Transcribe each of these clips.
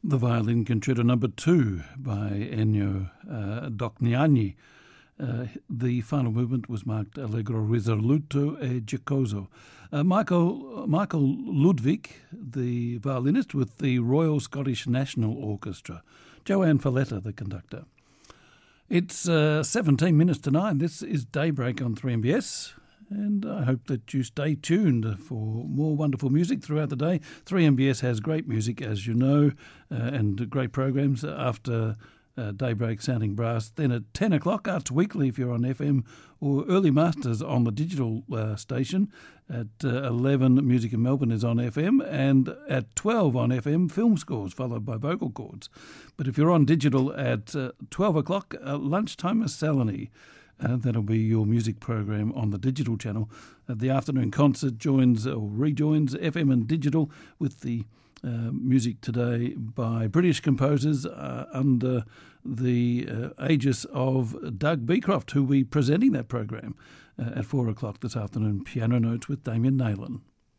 The Violin Concerto No. 2 by Ennio Dognani. The final movement was marked Allegro risoluto e giocoso. Michael Ludwig, the violinist with the Royal Scottish National Orchestra. Joanne Falletta, the conductor. It's 17 minutes to 9. This is Daybreak on 3MBS. And I hope that you stay tuned for more wonderful music throughout the day. 3MBS has great music, as you know, and great programs after Daybreak Sounding Brass. Then at 10 o'clock, Arts Weekly if you're on FM, or Early Masters on the digital station. At 11, Music in Melbourne is on FM, and at 12 on FM, Film Scores, followed by Vocal Chords. But if you're on digital at 12 o'clock, Lunchtime Miscellany. That'll be your music program on the digital channel. The afternoon concert rejoins FM and digital with the music today by British composers under the aegis of Doug Beecroft, who will be presenting that program at 4 o'clock this afternoon. Piano Notes with Damien Naylan.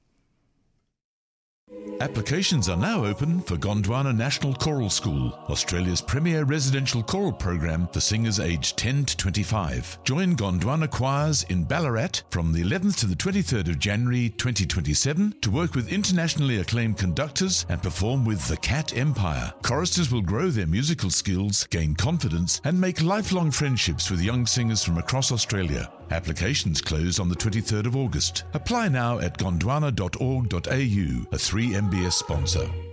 Applications are now open for Gondwana National Choral School, Australia's premier residential choral program for singers aged 10 to 25. Join Gondwana choirs in Ballarat from the 11th to the 23rd of January 2027 to work with internationally acclaimed conductors and perform with the Cat Empire. Choristers will grow their musical skills, gain confidence, and make lifelong friendships with young singers from across Australia. Applications close on the 23rd of August. Apply now at gondwana.org.au, a 3MBS sponsor.